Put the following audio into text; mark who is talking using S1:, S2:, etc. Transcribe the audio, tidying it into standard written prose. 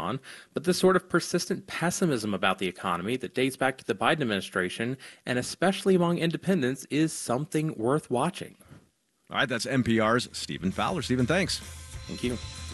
S1: on, but the sort of persistent pessimism about the economy that dates back to the Biden administration, and especially among independents, is something worth watching.
S2: All right, that's NPR's Stephen Fowler. Stephen, thanks.
S1: Thank you.